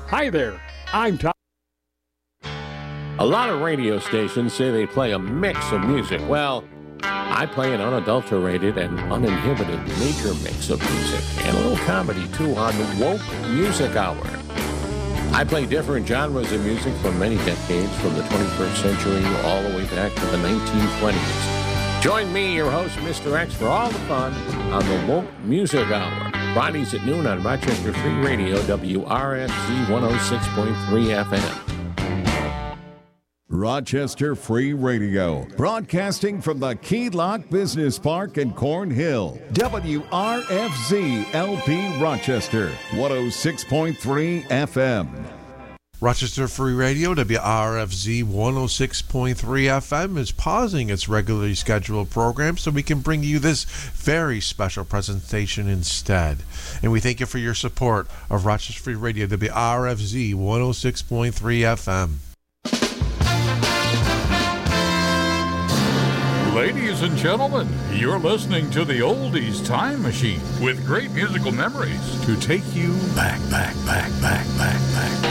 Hi there, I'm Tom. A lot of radio stations say they play a mix of music. Well, I play an unadulterated and uninhibited major mix of music and a little comedy, too, on the Woke Music Hour. I play different genres of music from many decades, from the 21st century all the way back to the 1920s. Join me, your host, Mr. X, for all the fun on the Woke Music Hour. Fridays at noon on Rochester Free Radio, WRFZ 106.3 FM. Rochester Free Radio, broadcasting from the Key Lock Business Park in Cornhill. WRFZ LP Rochester, 106.3 FM. Rochester Free Radio, WRFZ 106.3 FM, is pausing its regularly scheduled program so we can bring you this very special presentation instead. And we thank you for your support of Rochester Free Radio, WRFZ 106.3 FM. Ladies and gentlemen, you're listening to the Oldies Time Machine with great musical memories to take you back.